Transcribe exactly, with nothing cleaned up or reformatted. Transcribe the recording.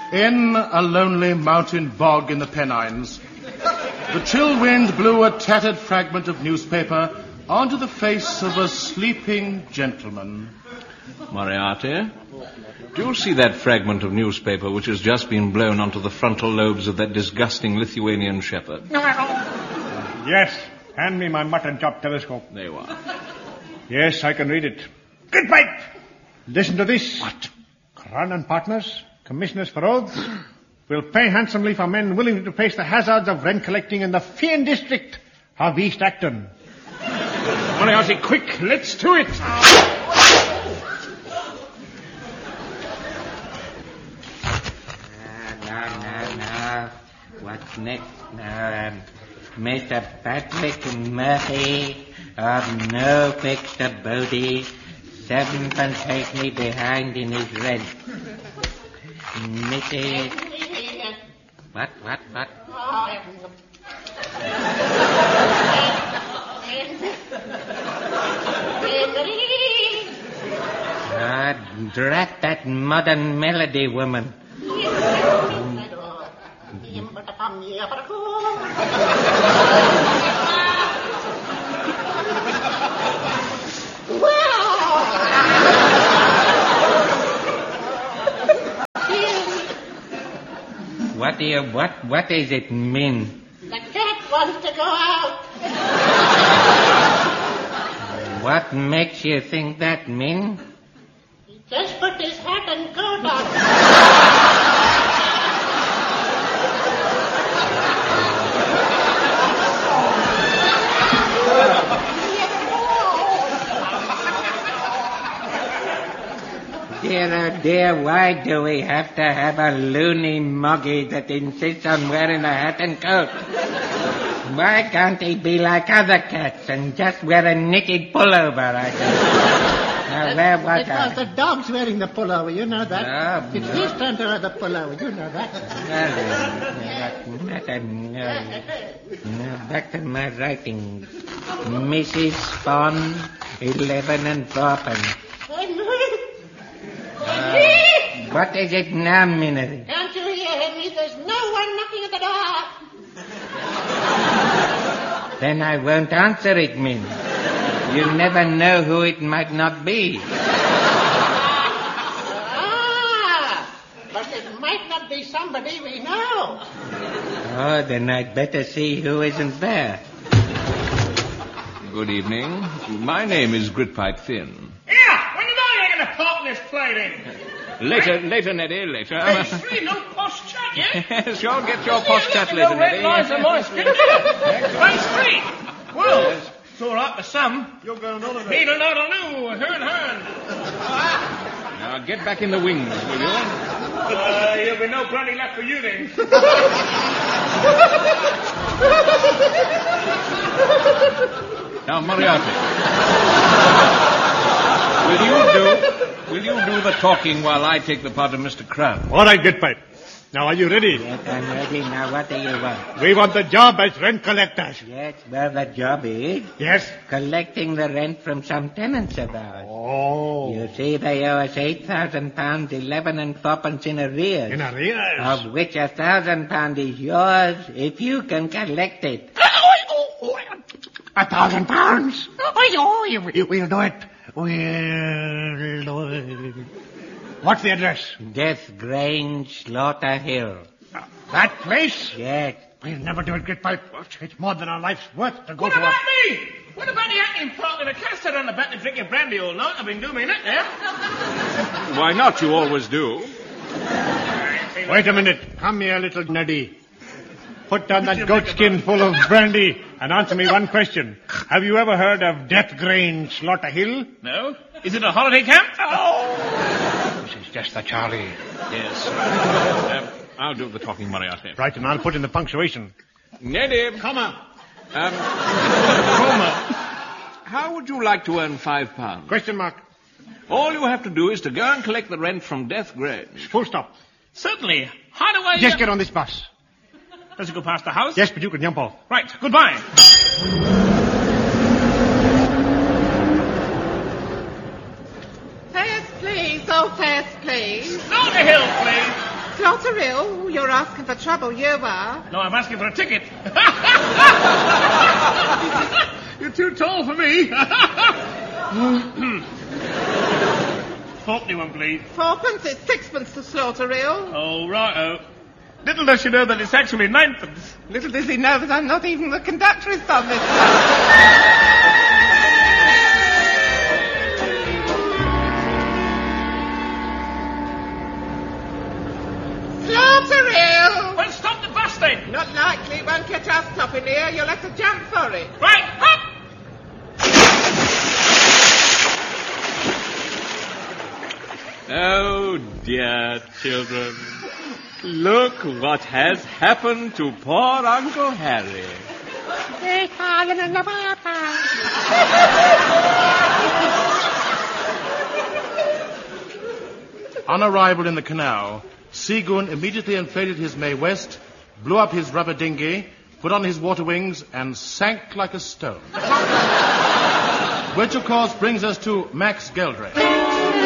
In a lonely mountain bog in the Pennines, the chill wind blew a tattered fragment of newspaper onto the face of a sleeping gentleman. Moriarty, do you see that fragment of newspaper which has just been blown onto the frontal lobes of that disgusting Lithuanian shepherd? Yes. Hand me my mutton chop telescope. There you are. Yes, I can read it. Good bite. Listen to this. What? Crown and Partners, commissioners for oaths, will pay handsomely for men willing to face the hazards of rent collecting in the Fian district of East Acton. Moriarty, quick, let's do it. No, no, no. What's next now? Um, Mister Patrick Murphy of No Fixed Body, sevenpence halfpenny behind in his rent. Missus What, what, what? Ah, drat that modern melody woman. What do you, what, what does it mean? The cat wants to go out. What makes you think that, Min? He just put his hat and coat on. Dear, oh dear, why do we have to have a loony moggy that insists on wearing a hat and coat? Why can't he be like other cats and just wear a knitted pullover, I guess? Now, where was It I? was the dog's wearing the pullover, you know that. Oh, It's his turn to wear the pullover, you know that. Well, not a, no, no, back to my writing. Missus Fawn, eleven and fourpence. Uh, what is it now, Minnie? Can't you hear him? There's no one knocking at the door. Then I won't answer it, Min. You never know who it might not be. Ah, but it might not be somebody we know. Oh, then I'd better see who isn't there. Good evening. My name is Gritpipe Finn. Yeah, when did I get a part in this play then? Later, later, Neddy, later. Hey, free, no posh chat, yeah? Yes, you'll get your posh chat later, No red Neddy. lines are my skin, do you? Right straight. Well, it's all right for some. You're going on holiday. Needle, noddle, no, hern, hern. Now, get back in the wings, will you? Uh, there'll be no brandy left for you then. Now, Moriarty. Will you do, will you do the talking while I take the part of Mister Crown? All right, Gitpipe. Now, are you ready? Yes, I'm ready. Now, what do you want? We want the job as rent collectors. Yes, well, the job is Yes? collecting the rent from some tenants of ours. Oh. You see, they owe us eight thousand pounds, eleven and fourpence in arrears. In arrears? Of which a thousand pound is yours if you can collect it. A thousand pounds? Oh, we'll do it. We'll do it. What's the address? Death Grange, Slaughter Hill. Uh, that place? Yes. We'll never do it, Gitpipe. It's more than our life's worth to go What to about a... me? What about the acting part in a cast on the back and drinking brandy all night? I've been doing it, yeah? Why not? You always do. Wait a minute. Come here, little Neddy. Put down that goat skin full of brandy and answer me one question. Have you ever heard of Death Grange, Slaughter Hill? No? Is it a holiday camp? Oh! This is just the Charlie. Yes. Um, I'll do the talking, Moriarty. Right, and I'll put in the punctuation. Neddy. Comma. Um, Homer, how would you like to earn five pounds? Question mark. All you have to do is to go and collect the rent from Death Grange. Full stop. Certainly. How do I... Just uh, get on this bus. Does it go past the house? Yes, but you can jump off. Right, goodbye. Fast, please. Oh, fast, please. Down the hill, please. Slaughteril, you're asking for trouble, you are. No, I'm asking for a ticket. You're too tall for me. Fourpenny one, please. Fourpence, it's sixpence to Slaughteril. Oh, righto. Little does she know that it's actually ninepence. Little does he know that I'm not even the conductress on this. Slaughteril! Well, stop the bus then. Not likely, it won't catch us topping here. You'll have to jump for it. Right, hop! Oh, dear children. Look what has happened to poor Uncle Harry. On arrival in the canal, Seagoon immediately inflated his Mae West, blew up his rubber dinghy, put on his water wings, and sank like a stone. Which, of course, brings us to Max Geldray.